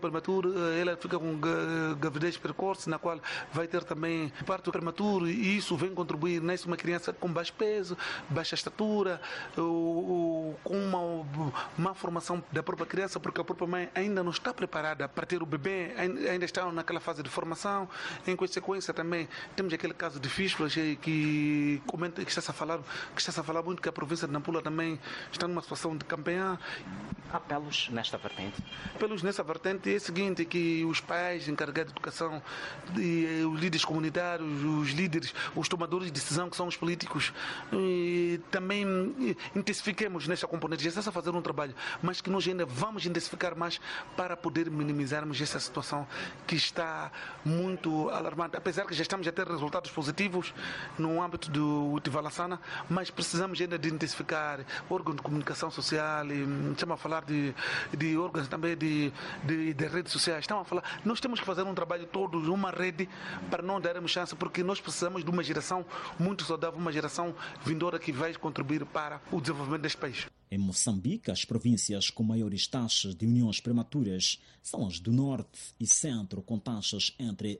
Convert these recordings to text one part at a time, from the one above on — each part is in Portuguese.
Prematuro, ela fica com gravidez precoce, na qual vai ter também parto prematuro, e isso vem contribuir nessa uma criança com baixo peso, baixa estatura, com uma má formação da própria criança, porque a própria mãe ainda não está preparada para ter o bebê, ainda está naquela fase de formação. Em consequência também temos aquele caso de fístulas que está-se a falar muito, que a província de Nampula também está numa situação de campanha. Apelos nesta vertente? Apelos nessa vertente é o seguinte, que os pais encarregados de educação, os líderes comunitários, os líderes, os tomadores de decisão, que são os políticos, também intensifiquemos nesta componente. Já está a fazer um trabalho, mas que nós ainda vamos intensificar mais para poder minimizarmos essa situação que está muito alarmante. Apesar que já estamos a ter resultados positivos no âmbito do Tivalassana, mas precisamos ainda de intensificar órgãos de comunicação social, estamos a falar de órgãos também de redes sociais. Estão a falar, nós temos que fazer um trabalho todo, uma rede, para não darmos chance, porque nós precisamos de uma geração muito saudável, uma geração vindoura que vai contribuir para o desenvolvimento deste país. Em Moçambique, as províncias com maiores taxas de uniões prematuras são as do Norte e Centro, com taxas entre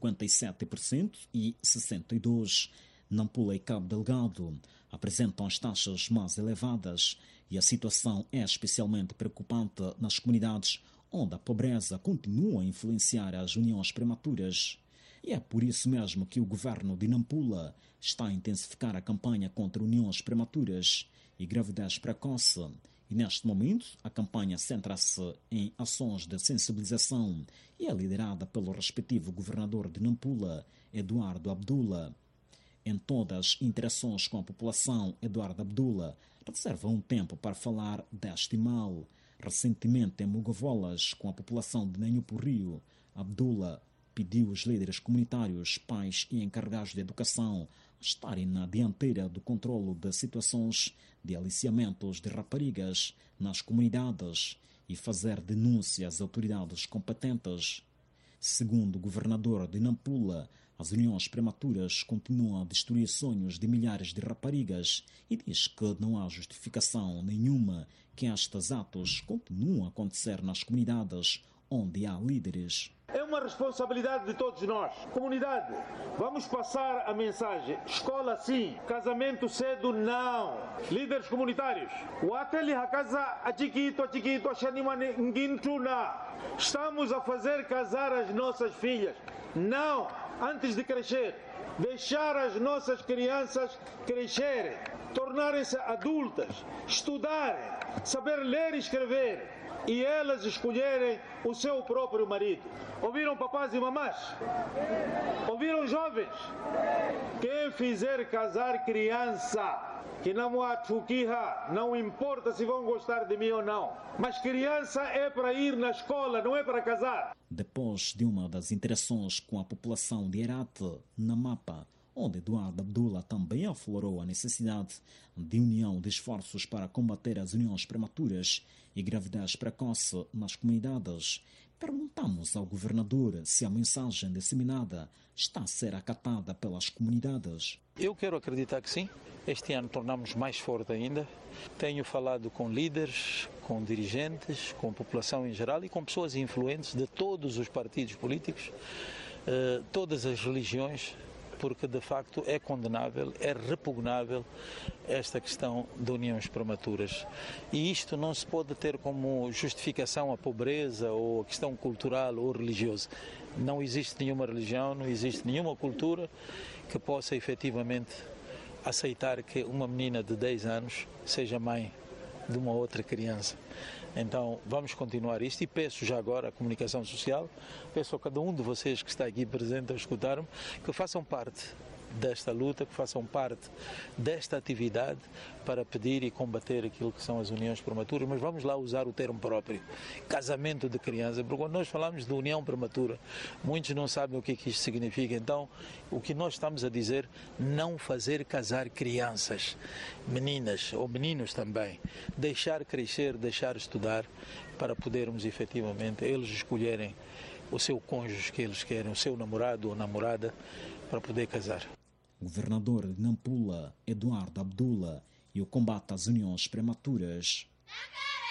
57% e 62%. Nampula e Cabo Delgado apresentam as taxas mais elevadas, e a situação é especialmente preocupante nas comunidades onde a pobreza continua a influenciar as uniões prematuras. E é por isso mesmo que o governo de Nampula está a intensificar a campanha contra uniões prematuras e gravidez precoce. E neste momento a campanha centra-se em ações de sensibilização e é liderada pelo respectivo governador de Nampula, Eduardo Abdullah. Em todas as interações com a população, Eduardo Abdullah reserva um tempo para falar deste mal. Recentemente, em Mugavolas, com a população de Nanhupurrio, Abdullah pediu aos líderes comunitários, pais e encarregados de educação a estarem na dianteira do controlo de situações de aliciamentos de raparigas nas comunidades e fazer denúncias às autoridades competentes. Segundo o governador de Nampula, as uniões prematuras continuam a destruir sonhos de milhares de raparigas e diz que não há justificação nenhuma que estes atos continuem a acontecer nas comunidades onde há líderes. É uma responsabilidade de todos nós. Comunidade, vamos passar a mensagem. Escola sim, casamento cedo não. Líderes comunitários, estamos a fazer casar as nossas filhas. Não, antes de crescer. Deixar as nossas crianças crescerem, tornarem-se adultas, estudarem, saber ler e escrever. E elas escolherem o seu próprio marido. Ouviram, papás e mamás? Ouviram, jovens? Quem fizer casar criança, que não há chuquiha, não importa se vão gostar de mim ou não, mas criança é para ir na escola, não é para casar. Depois de uma das interações com a população de Herate, na Mapa, onde Eduardo Abdullah também aflorou a necessidade de união de esforços para combater as uniões prematuras e gravidez precoce nas comunidades, perguntamos ao governador se a mensagem disseminada está a ser acatada pelas comunidades. Eu quero acreditar que sim. Este ano tornamos mais forte ainda. Tenho falado com líderes, com dirigentes, com a população em geral e com pessoas influentes de todos os partidos políticos, todas as religiões, porque de facto é condenável, é repugnável esta questão de uniões prematuras. E isto não se pode ter como justificação a pobreza ou a questão cultural ou religiosa. Não existe nenhuma religião, não existe nenhuma cultura que possa efetivamente aceitar que uma menina de 10 anos seja mãe de uma outra criança. Então vamos continuar isto e peço já agora à comunicação social, peço a cada um de vocês que está aqui presente a escutar-me, que façam parte desta luta, que façam parte desta atividade para pedir e combater aquilo que são as uniões prematuras, mas vamos lá usar o termo próprio, casamento de criança, porque quando nós falamos de união prematura, muitos não sabem o que isto significa. Então, o que nós estamos a dizer, não fazer casar crianças, meninas ou meninos também, deixar crescer, deixar estudar, para podermos efetivamente eles escolherem o seu cônjuge que eles querem, o seu namorado ou namorada, para poder casar. O governador de Nampula, Eduardo Abdullah, e o combate às uniões prematuras.